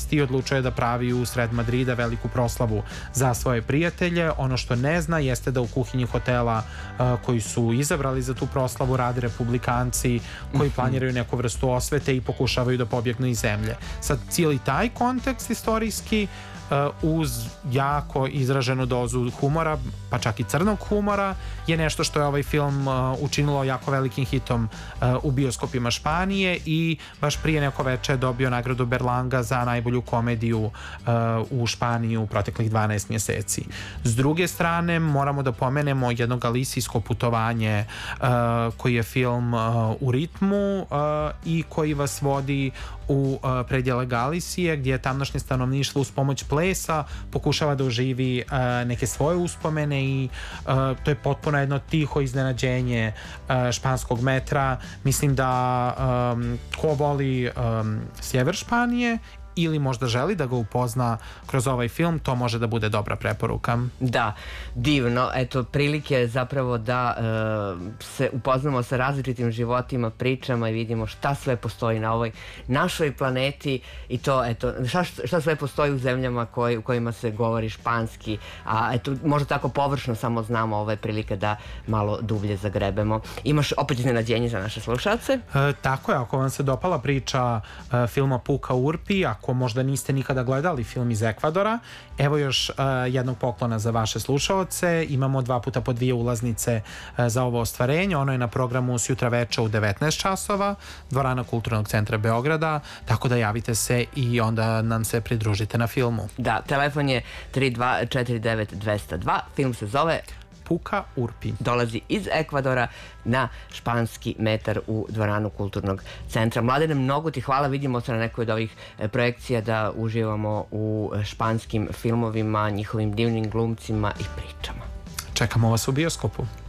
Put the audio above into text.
budućnosti i odlučuje da pravi u sred Madrida veliku proslavu za svoje prijatelje. Ono što ne zna jeste da u kuhinji hotela koji su izabrali za tu proslavu rade republikanci koji planiraju neku vrstu osvete i pokušavaju da pobjegnu iz zemlje. Sad, cijeli taj kontekst istorijski uz jako izraženu dozu humora, pa čak i crnog humora, je nešto što je ovaj film učinilo jako velikim hitom u bioskopima Španije i baš prije neko veče dobio nagradu Berlanga za najbolju komediju u Španiji u proteklih 12 mjeseci. S druge strane, moramo da pomenemo jedno galisijsko putovanje koji je film u ritmu i koji vas vodi u predjele Galisije, gdje tamnošnje stanovništvo uz pomoć plesa pokušava da oživi neke svoje uspomene i to je potpuno jedno tiho iznenađenje španskog metra. Mislim da ko voli sjever Španije ili možda želi da ga upozna kroz ovaj film, to može da bude dobra preporuka. Da, divno. Eto, prilike zapravo da se upoznamo sa različitim životima, pričama i vidimo šta sve postoji na ovoj našoj planeti i to, eto, šta sve postoji u zemljama u kojima se govori španski, a eto, možda tako površno samo znamo, ove prilike da malo dublje zagrebemo. Imaš opet iznenađenje za naše slušalce? Tako je, ako vam se dopala priča filma Puka Urpi, ako možda niste nikada gledali film iz Ekvadora, evo još jednog poklona za vaše slušaoce. Imamo 2 puta po 2 ulaznice za ovo ostvarenje. Ono je na programu sjutra veče u 19 časova, dvorana Kulturnog centra Beograda, tako da javite se i onda nam se pridružite na filmu. Da, telefon je 3249-202, film se zove Puka Urpi. Dolazi iz Ekvadora na španski metar u dvoranu Kulturnog centra. Mladene, mnogo ti hvala, vidimo se na nekoj od ovih projekcija da uživamo u španskim filmovima, njihovim divnim glumcima i pričama. Čekamo vas u bioskopu.